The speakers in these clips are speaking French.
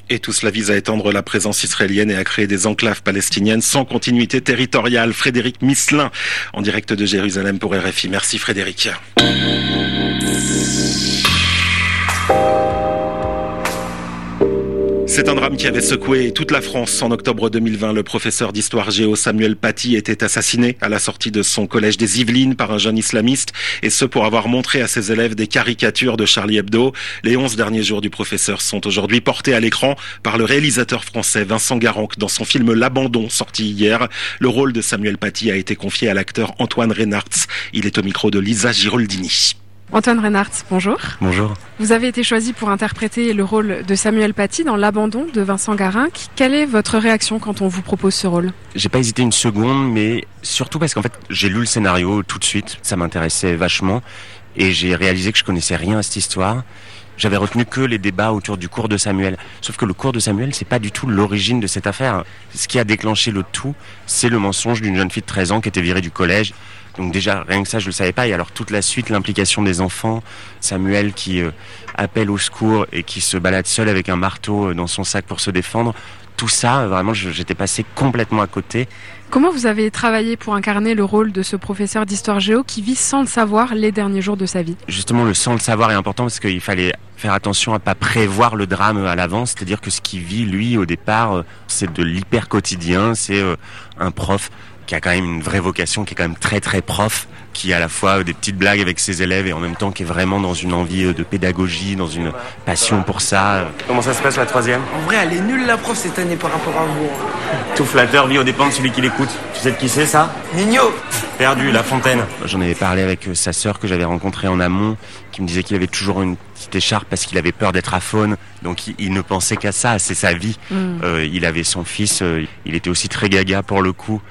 Et tout cela vise à étendre la présence israélienne et à créer des enclaves palestiniennes sans continuité territoriale. Frédéric Misselin, en direct de Jérusalem pour RFI. Merci Frédéric. C'est un drame qui avait secoué toute la France en octobre 2020. Le professeur d'histoire géo Samuel Paty était assassiné à la sortie de son collège des Yvelines par un jeune islamiste, et ce pour avoir montré à ses élèves des caricatures de Charlie Hebdo. Les 11 derniers jours du professeur sont aujourd'hui portés à l'écran par le réalisateur français Vincent Garanc dans son film L'Abandon, sorti hier. Le rôle de Samuel Paty a été confié à l'acteur Antoine Reynartz. Il est au micro de Lisa Giroldini. Antoine Reynartz, bonjour. Bonjour. Vous avez été choisi pour interpréter le rôle de Samuel Paty dans L'Abandon de Vincent Garanc. Quelle est votre réaction quand on vous propose ce rôle ? J'ai pas hésité une seconde, mais surtout parce qu'en fait, j'ai lu le scénario tout de suite. Ça m'intéressait vachement et j'ai réalisé que je connaissais rien à cette histoire. J'avais retenu que les débats autour du cours de Samuel. Sauf que le cours de Samuel, c'est pas du tout l'origine de cette affaire. Ce qui a déclenché le tout, c'est le mensonge d'une jeune fille de 13 ans qui était virée du collège. Donc déjà, rien que ça, je le savais pas. Et alors toute la suite, l'implication des enfants, Samuel qui appelle au secours et qui se balade seul avec un marteau dans son sac pour se défendre. Tout ça, vraiment, j'étais passé complètement à côté. Comment vous avez travaillé pour incarner le rôle de ce professeur d'histoire géo qui vit sans le savoir les derniers jours de sa vie ? Justement, le sans le savoir est important parce qu'il fallait faire attention à pas prévoir le drame à l'avance. C'est-à-dire que ce qu'il vit, lui, au départ, c'est de l'hyper quotidien. C'est un prof qui a quand même une vraie vocation, qui est quand même très très prof, qui a à la fois des petites blagues avec ses élèves et en même temps qui est vraiment dans une envie de pédagogie, dans une passion pour ça. Comment ça se passe la troisième ? En vrai, elle est nulle la prof cette année par rapport à vous. Tout flatteur vit aux dépens de celui qui l'écoute. Tu sais de qui c'est ça ? Nino ! Perdu, La Fontaine. J'en avais parlé avec sa sœur que j'avais rencontrée en amont, qui me disait qu'il avait toujours une petite écharpe parce qu'il avait peur d'être aphone. Donc il ne pensait qu'à ça, c'est sa vie. Il avait son fils, il était aussi très gaga pour le coup.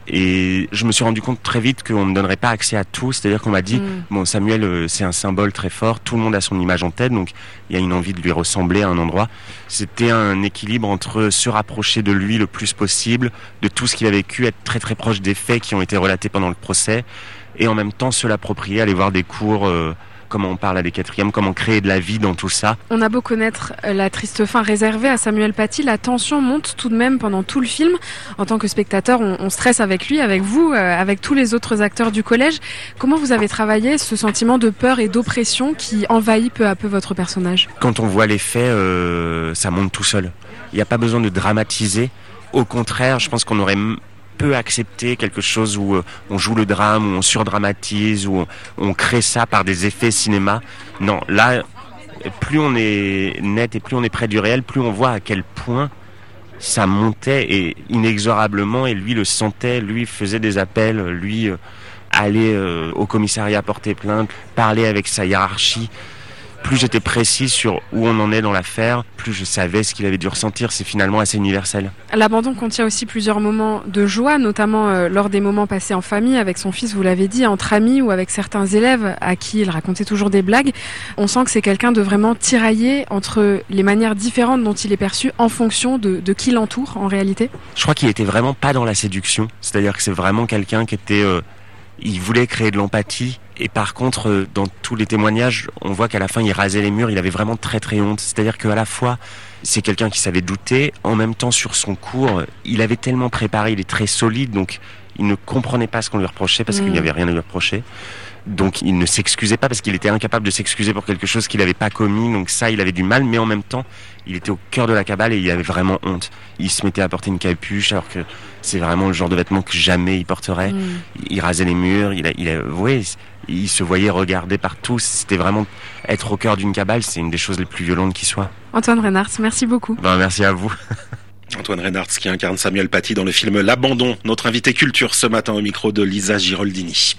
Et je me suis rendu compte très vite qu'on ne me donnerait pas accès à tout. C'est-à-dire qu'on m'a dit, bon, Samuel, c'est un symbole très fort, tout le monde a son image en tête, donc il y a une envie de lui ressembler à un endroit. C'était un équilibre entre se rapprocher de lui le plus possible, de tout ce qu'il a vécu, être très très proche des faits qui ont été relatés pendant le procès, et en même temps se l'approprier, aller voir des cours, comment on parle à des quatrièmes, comment créer de la vie dans tout ça. On a beau connaître la triste fin réservée à Samuel Paty, la tension monte tout de même pendant tout le film. En tant que spectateur, on stresse avec lui, avec vous, avec tous les autres acteurs du collège. Comment vous avez travaillé ce sentiment de peur et d'oppression qui envahit peu à peu votre personnage ? Quand on voit les faits, ça monte tout seul. Il n'y a pas besoin de dramatiser. Au contraire, je pense qu'on aurait peut accepter quelque chose où on joue le drame, où on surdramatise, où on crée ça par des effets cinéma. Non, là, plus on est net et plus on est près du réel, plus on voit à quel point ça montait et inexorablement, et lui le sentait, lui faisait des appels, lui allait au commissariat porter plainte, parler avec sa hiérarchie. Plus j'étais précis sur où on en est dans l'affaire, plus je savais ce qu'il avait dû ressentir. C'est finalement assez universel. L'Abandon contient aussi plusieurs moments de joie, notamment lors des moments passés en famille, avec son fils, vous l'avez dit, entre amis ou avec certains élèves à qui il racontait toujours des blagues. On sent que c'est quelqu'un de vraiment tiraillé entre les manières différentes dont il est perçu en fonction de qui l'entoure en réalité. Je crois qu'il était vraiment pas dans la séduction. C'est-à-dire que c'est vraiment quelqu'un qui était... il voulait créer de l'empathie. Et par contre, dans tous les témoignages, on voit qu'à la fin, il rasait les murs, il avait vraiment très très honte. C'est-à-dire qu'à la fois, c'est quelqu'un qui savait douter, en même temps sur son cours, il avait tellement préparé, il est très solide, donc il ne comprenait pas ce qu'on lui reprochait parce qu'il n'y avait rien à lui reprocher. Donc il ne s'excusait pas parce qu'il était incapable de s'excuser pour quelque chose qu'il n'avait pas commis. Donc ça, il avait du mal, mais en même temps, il était au cœur de la cabale et il avait vraiment honte. Il se mettait à porter une capuche alors que c'est vraiment le genre de vêtements que jamais il porterait. Il rasait les murs, il se voyait regarder partout. C'était vraiment être au cœur d'une cabale, c'est une des choses les plus violentes qui soit. Antoine Reynartz, merci beaucoup. Merci à vous. Antoine Reynartz qui incarne Samuel Paty dans le film L'Abandon. Notre invité culture ce matin au micro de Lisa Giroldini.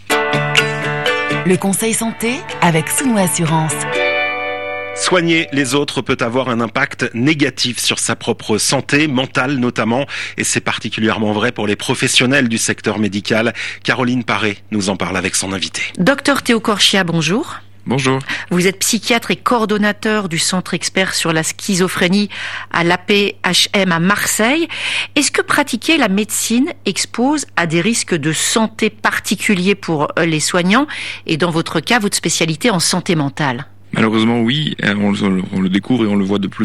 Le conseil santé avec Souno Assurance. Soigner les autres peut avoir un impact négatif sur sa propre santé, mentale notamment, et c'est particulièrement vrai pour les professionnels du secteur médical. Caroline Paré nous en parle avec son invité. Docteur Théo Corchia, bonjour. Bonjour. Vous êtes psychiatre et coordonnateur du Centre expert sur la schizophrénie à l'APHM à Marseille. Est-ce que pratiquer la médecine expose à des risques de santé particuliers pour les soignants et dans votre cas, votre spécialité en santé mentale ? Malheureusement, oui, on le découvre et on le voit de plus